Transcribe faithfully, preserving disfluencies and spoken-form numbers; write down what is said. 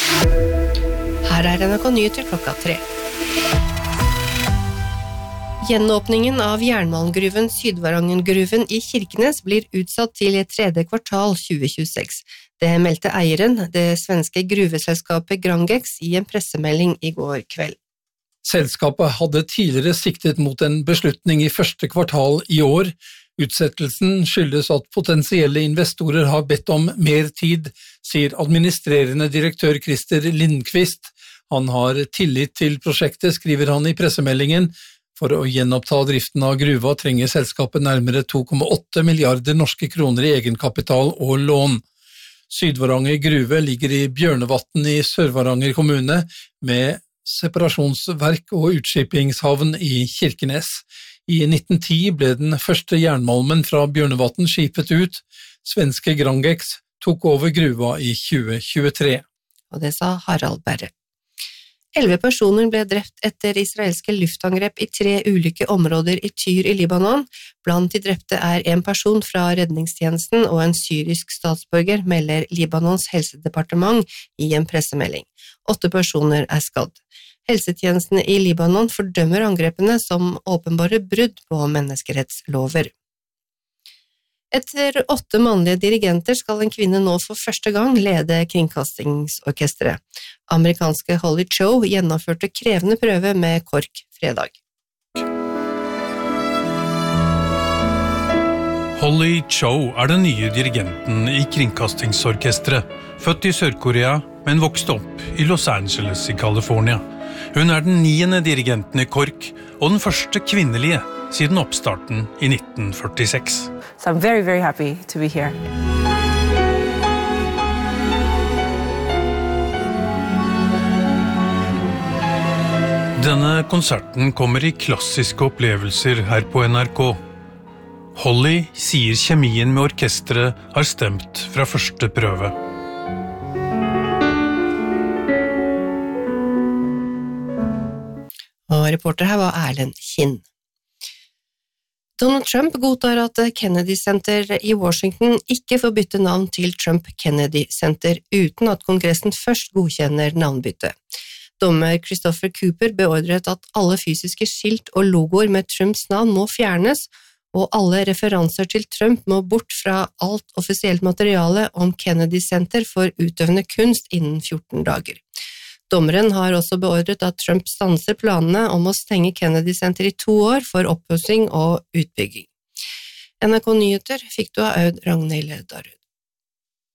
Her er N R K Nyheter klokka tre. Gjenåpningen av jernmalmgruven Sydvarangergruven i Kirkenes blir utsatt til tredje kvartal tjue tjueseks. Det meldte eieren, det svenske gruveselskapet Grangex, i en pressemelding i går kveld. Selskapet hadde tidligere siktet mot en beslutning i første kvartal i år. Utsettelsen skyldes at potensielle investorer har bedt om mer tid, sier administrerende direktør Christer Lindqvist. Han har tillit til prosjektet, skriver han i pressemeldingen. For å gjenoppta driften av gruva trenger selskapet nærmere to komma åtte milliarder norske kroner i egenkapital og lån. Sydvaranger gruve ligger i Bjørnevatn i Sør-Varanger kommune, med separasjonsverk og utskipingshavn i Kirkenes. I nitten ti ble den første jernmalmen fra Bjørnevatn skipet ut. Svenske Grangex tok over gruva i tjue tjuetre. Og det sa Harald Berre. Elleve personer ble drept etter israelske luftangrep i tre ulike områder i Tyr i Libanon. Blant de drepte er en person fra redningstjenesten og en syrisk statsborger, melder Libanons helsedepartement i en pressemelding. Åtte personer er skadd. Helsetjenestene i Libanon fordømmer angrepene som åpenbare brudd på menneskerettslover. Etter åtte mannlige dirigenter skal en kvinne nå for første gang lede kringkastingsorkestret. Amerikanske Holly Cho gjennomførte krevende prøve med KORK fredag. Holly Cho er den nye dirigenten i kringkastingsorkestret, født i Sør-Korea, men vokste opp i Los Angeles i California. Hun er den niende dirigenten i KORK, og den første kvinnelige siden oppstarten i nitten førtiseks. So I'm very, very happy to be here. Denne konserten kommer i klassiske opplevelser her på N R K. Holly sier kjemien med orkestret har stemt fra første prøve. Og reporter her var Erlend Kinn. Donald Trump godtar at Kennedy Center i Washington ikke får bytte navn til Trump Kennedy Center uten at Kongressen først godkjenner navnbytte. Dommer Christopher Cooper beordret at alle fysiske skilt og logoer med Trumps navn må fjernes, og alle referanser til Trump må bort fra alt offisielt materiale om Kennedy Center for utøvende kunst innen fjorten dager. Dommeren har også beordret at Trump stanser planene om å stenge Kennedy Center i to år for oppussing og utbygging. N R K Nyheter fikk du av Aud Ragnhild Darud.